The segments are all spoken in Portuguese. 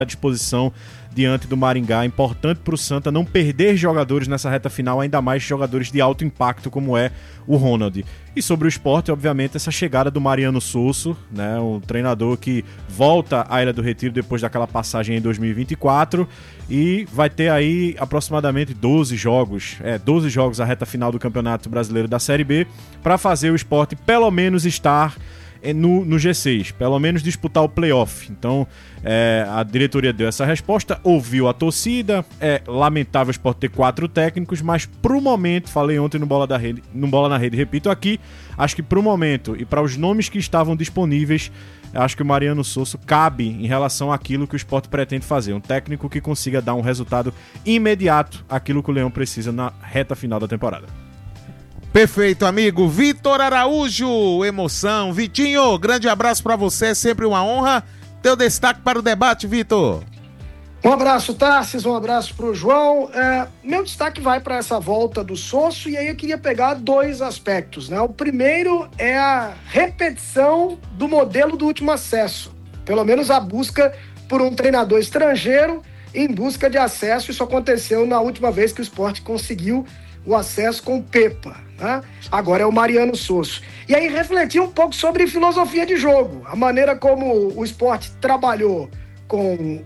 à disposição diante do Maringá. É importante para o Santa não perder jogadores nessa reta final, ainda mais jogadores de alto impacto como é o Ronald. E sobre o Sport, obviamente, essa chegada do Mariano Sosso, né, um treinador que volta à Ilha do Retiro depois daquela passagem em 2024 e vai ter aí aproximadamente 12 jogos a reta final do Campeonato Brasileiro da Série B para fazer o Sport pelo menos estar no G6, pelo menos disputar o playoff. Então a diretoria deu essa resposta, ouviu a torcida. É lamentável o Sport ter 4 técnicos, mas pro momento, falei ontem no Bola na Rede, repito aqui, acho que pro momento e para os nomes que estavam disponíveis, acho que o Mariano Sosso cabe em relação àquilo que o Sport pretende fazer, um técnico que consiga dar um resultado imediato, aquilo que o Leão precisa na reta final da temporada. Perfeito, amigo. Vitor Araújo, emoção. Vitinho, grande abraço pra você, é sempre uma honra. Teu destaque para o debate, Vitor. Um abraço, Tarsis, um abraço pro João. Meu destaque vai para essa volta do Sosso, e aí eu queria pegar 2 aspectos, né? O primeiro é a repetição do modelo do último acesso, pelo menos a busca por um treinador estrangeiro em busca de acesso. Isso aconteceu na última vez que o Sport conseguiu o acesso com o Pepa, né? Agora é o Mariano Sosso. E aí refletir um pouco sobre filosofia de jogo, a maneira como o Sport trabalhou com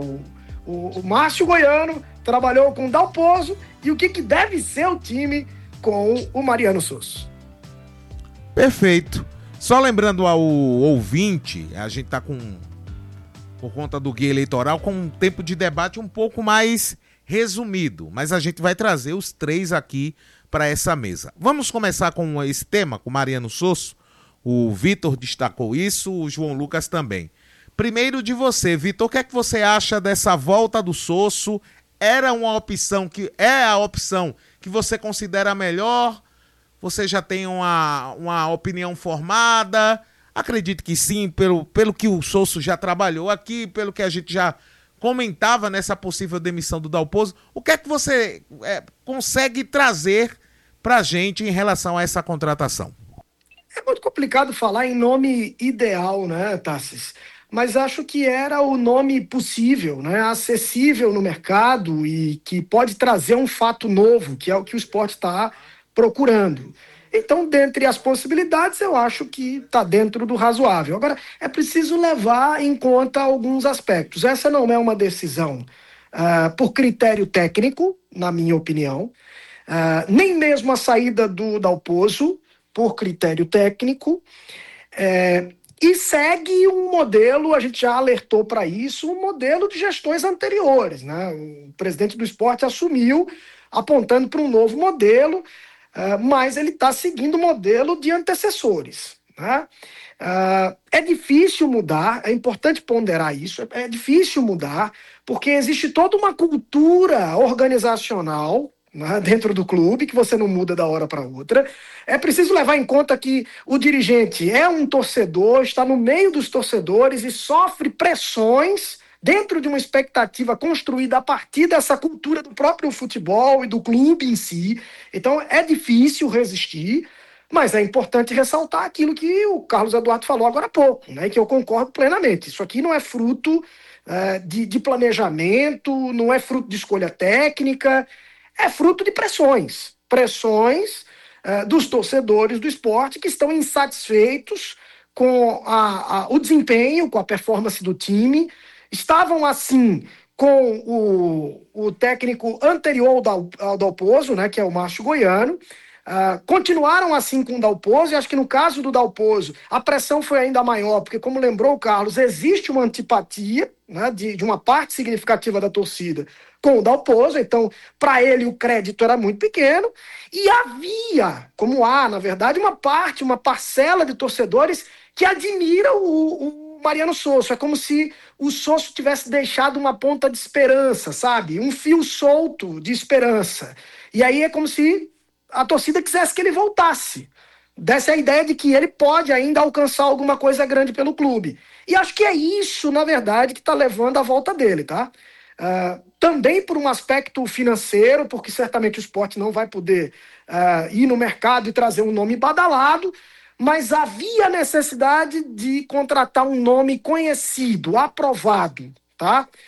o Márcio Goiano, trabalhou com o Dalpozo, e o que deve ser o time com o Mariano Sosso. Perfeito. Só lembrando ao ouvinte, a gente tá por conta do guia eleitoral, com um tempo de debate um pouco mais resumido, mas a gente vai trazer os 3 aqui para essa mesa. Vamos começar com esse tema, com Mariano Sosso. O Vitor destacou isso, o João Lucas também. Primeiro de você, Vitor, o que é que você acha dessa volta do Sosso? Era uma opção é a opção que você considera melhor? Você já tem uma opinião formada? Acredito que sim, pelo que o Sosso já trabalhou aqui, pelo que a gente já comentava nessa possível demissão do Dalpozo. O que é que você consegue trazer pra gente em relação a essa contratação? É muito complicado falar em nome ideal, né, Tarsis? Mas acho que era o nome possível, né, acessível no mercado e que pode trazer um fato novo, que é o que o Sport está procurando. Então, dentre as possibilidades, eu acho que está dentro do razoável. Agora, é preciso levar em conta alguns aspectos. Essa não é uma decisão por critério técnico, na minha opinião, nem mesmo a saída do Dalpozo por critério técnico, e segue um modelo, a gente já alertou para isso, um modelo de gestões anteriores, né? O presidente do Sport assumiu apontando para um novo modelo, mas ele está seguindo o modelo de antecessores, né? É difícil mudar, é importante ponderar isso, é difícil mudar, porque existe toda uma cultura organizacional, né, dentro do clube, que você não muda da hora para outra. É preciso levar em conta que o dirigente é um torcedor, está no meio dos torcedores e sofre pressões dentro de uma expectativa construída a partir dessa cultura do próprio futebol e do clube em si. Então é difícil resistir, mas é importante ressaltar aquilo que o Carlos Eduardo falou agora há pouco, né, que eu concordo plenamente. Isso aqui não é fruto de planejamento, não é fruto de escolha técnica, é fruto de pressões dos torcedores do Sport que estão insatisfeitos com o desempenho, com a performance do time. Estavam assim com o técnico anterior ao Dalpozo, né, que é o Márcio Goiano. Continuaram assim com o Dalpozo, e acho que no caso do Dalpozo a pressão foi ainda maior, porque, como lembrou o Carlos, existe uma antipatia, né, de uma parte significativa da torcida com o Dalpozo. Então, para ele o crédito era muito pequeno, e havia, como há, na verdade, uma parcela de torcedores que admira o Mariano Sosso. É como se o Sosso tivesse deixado uma ponta de esperança, sabe? Um fio solto de esperança. E aí é como se a torcida quisesse que ele voltasse. Dessa a ideia de que ele pode ainda alcançar alguma coisa grande pelo clube. E acho que é isso, na verdade, que está levando à volta dele, tá? Também por um aspecto financeiro, porque certamente o Sport não vai poder ir no mercado e trazer um nome badalado, mas havia necessidade de contratar um nome conhecido, aprovado, tá?